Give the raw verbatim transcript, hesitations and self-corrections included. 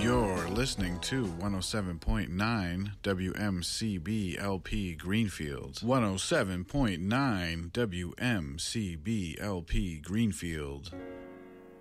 You're listening to one oh seven point nine W M C B L P Greenfield. one oh seven point nine W M C B L P Greenfield.